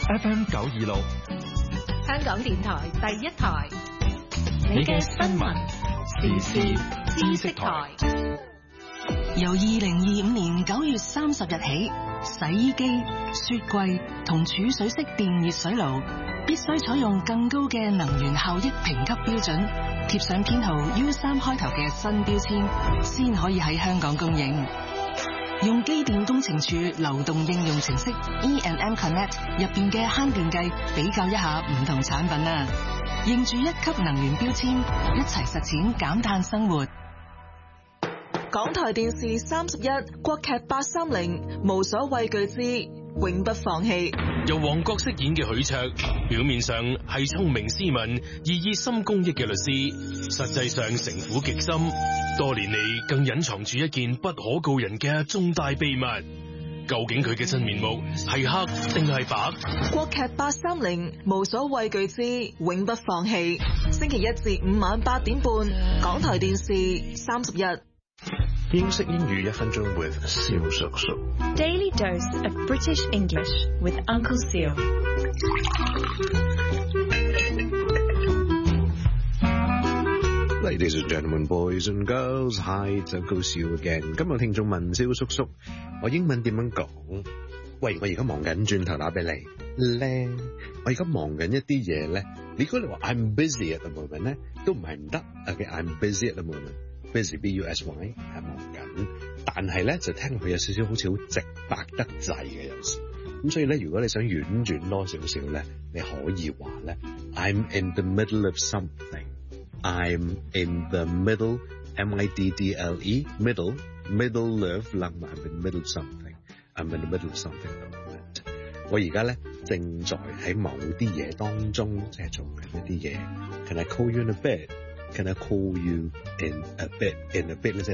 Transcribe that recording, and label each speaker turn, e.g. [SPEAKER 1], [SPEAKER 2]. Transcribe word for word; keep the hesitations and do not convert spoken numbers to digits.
[SPEAKER 1] F M 九二六，
[SPEAKER 2] 香港電台第一台，
[SPEAKER 1] 你嘅新聞時事知識台。
[SPEAKER 3] 由二零二五年九月三十日起，洗衣機、雪櫃同儲水式電熱水爐必須採用更高嘅能源效益評級標準，貼上編號 U 三開頭嘅新標籤，先可以喺香港供應。用機電工程署流動應用程式 E and M Connect 入邊嘅慳電計比較一下唔同產品啊，認住一級能源標籤，一齊實踐減碳生活。
[SPEAKER 4] 港台電視三十一國劇八三零無所畏懼之永不放棄，
[SPEAKER 5] 由黃覺飾演嘅許卓，表面上係聰明斯文而熱心公益嘅律師，實際上城府極深，多年嚟更隱藏住一件不可告人嘅重大秘密。究竟佢嘅真面目係黑定係白？
[SPEAKER 4] 國劇八三零無所畏懼之永不放棄，星期一至五晚八點半，港台電視三十一。
[SPEAKER 6] 英式英語一分鐘 with 蕭叔叔。
[SPEAKER 7] Daily dose of British English with Uncle Seal。
[SPEAKER 6] Ladies and gentlemen, boys and girls, hi, 就Uncle Seal again。 今日聽眾問蕭叔叔，我英文點樣講？喂，我而家忙緊，轉頭打俾你咧。我而家忙緊一啲嘢咧，如果你話 I'm busy at the moment 咧，都唔係唔得。OK, I'm busy at the moment。Busy, B U S Y 係忙緊，但係咧就聽落去有少少好似好直白得滯嘅有時，咁所以咧如果你想婉轉多少少咧，你可以話咧 I'm in the middle of something. I'm in the middle, M I D D L E, middle, middle of, I'm in the middle of something. I'm in the middle of something at the moment. 我而家咧正在喺某啲嘢當中，即係做緊一啲嘢。Can I call you in a bit?Can I call you in a bit? In a bit, let's say